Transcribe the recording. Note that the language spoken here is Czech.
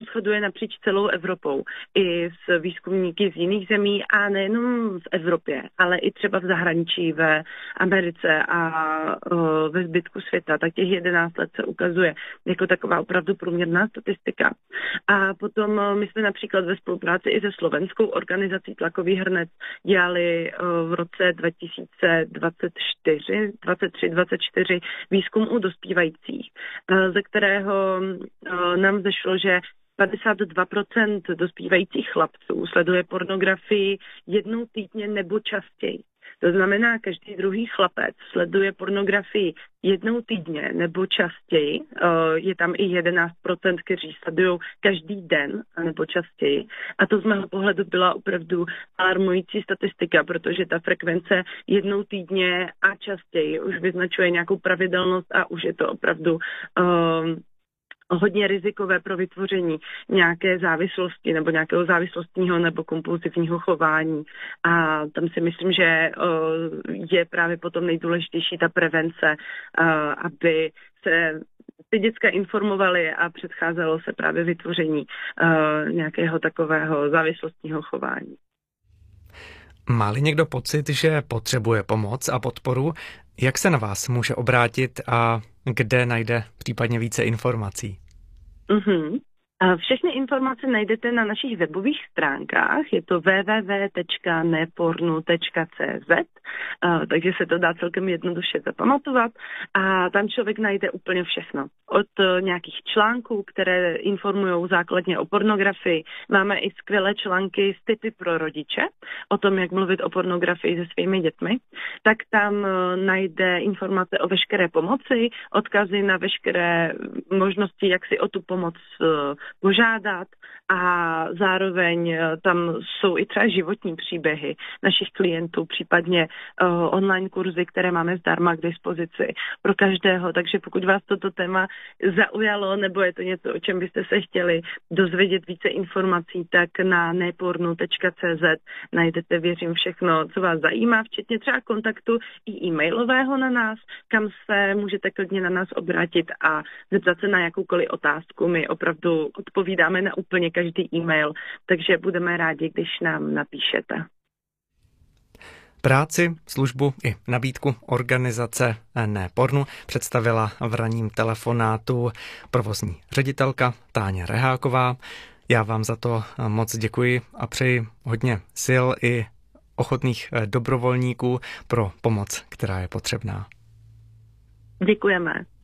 shoduje napříč celou Evropou. I s výzkumníky z jiných zemí a nejenom v Evropě, ale i třeba v zahraničí, ve Americe a ve zbytku světa. Tak těch 11 let se ukazuje jako taková opravdu průměrná statistika. A potom my jsme například ve spolupráci i se slovenskou organizací Tlakový hrnec dělali v roce 2023-2024 výzkum u dospívajících, ze kterého nám vzešlo, že 52% dospívajících chlapců sleduje pornografii jednou týdně nebo častěji. To znamená, každý druhý chlapec sleduje pornografii jednou týdně nebo častěji. Je tam i 11%, kteří sledují každý den nebo častěji. A to z mého pohledu byla opravdu alarmující statistika, protože ta frekvence jednou týdně a častěji už vyznačuje nějakou pravidelnost a už je to opravdu hodně rizikové pro vytvoření nějaké závislosti nebo nějakého závislostního nebo kompulzivního chování. A tam si myslím, že je právě potom nejdůležitější ta prevence, aby se ty děcka informovaly a předcházelo se právě vytvoření nějakého takového závislostního chování. Má-li někdo pocit, že potřebuje pomoc a podporu, jak se na vás může obrátit a kde najde případně více informací? Všechny informace najdete na našich webových stránkách, je to www.nepornu.cz, takže se to dá celkem jednoduše zapamatovat a tam člověk najde úplně všechno. Od nějakých článků, které informují základně o pornografii, máme i skvělé články s tipy pro rodiče o tom, jak mluvit o pornografii se svými dětmi, tak tam najde informace o veškeré pomoci, odkazy na veškeré možnosti, jak si o tu pomoc požádat a zároveň tam jsou i třeba životní příběhy našich klientů, případně online kurzy, které máme zdarma k dispozici pro každého, takže pokud vás toto téma zaujalo, nebo je to něco, o čem byste se chtěli dozvědět více informací, tak na nepornu.cz najdete, věřím, všechno, co vás zajímá, včetně třeba kontaktu i e-mailového na nás, kam se můžete klidně na nás obrátit a zeptat se na jakoukoliv otázku. My opravdu odpovídáme na úplně každý e-mail, takže budeme rádi, když nám napíšete. Práci, službu i nabídku organizace Nepornu představila v ranním telefonátu provozní ředitelka Táňa Reháková. Já vám za to moc děkuji a přeji hodně sil i ochotných dobrovolníků pro pomoc, která je potřebná. Děkujeme.